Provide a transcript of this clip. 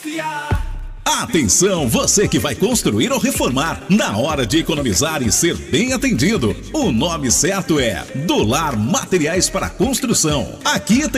confiar. Atenção, você que vai construir ou reformar. Na hora de economizar e ser bem atendido, o nome certo é Dolar Materiais para Construção. Aqui tem